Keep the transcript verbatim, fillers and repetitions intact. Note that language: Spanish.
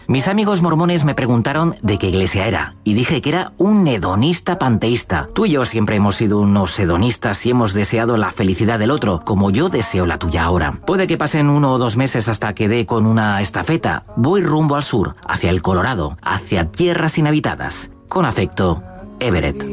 Mis amigos mormones me preguntaron de qué iglesia era y dije que era un hedonista panteísta. Tú y yo siempre hemos sido unos hedonistas y hemos deseado la felicidad del otro, como yo deseo la tuya ahora. Puede que pasen uno o dos meses hasta que dé con una estafeta. Voy rumbo al sur, hacia el Colorado, hacia tierras inhabitadas. Con afecto, Everett.